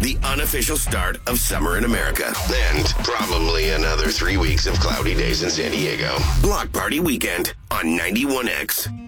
the unofficial start of summer in America. And probably another 3 weeks of cloudy days in San Diego. Block Party Weekend on 91X.